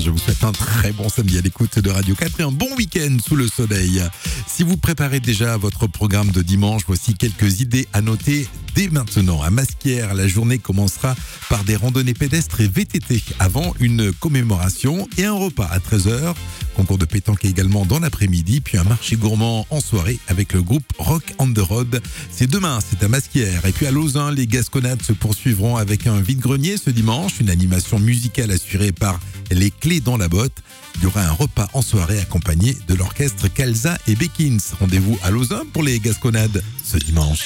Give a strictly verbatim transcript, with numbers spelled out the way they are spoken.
Je vous souhaite un très bon samedi à l'écoute de Radio quatre et un bon week-end sous le soleil. Si vous préparez déjà votre programme de dimanche, voici quelques idées à noter dès maintenant. À Masquières, la journée commencera par des randonnées pédestres et V T T avant une commémoration et un repas à treize heures. Concours de pétanque également dans l'après-midi, puis un marché gourmand en soirée avec le groupe Rock on the Road. C'est demain, c'est à Masquières. Et puis à Lauzun, les Gasconnades se poursuivront avec un vide-grenier ce dimanche, une animation musicale assurée par les Clés dans la botte. Il y aura un repas en soirée accompagné de l'orchestre Calza et Bekins. Rendez-vous à Lauzun pour les Gasconnades ce dimanche.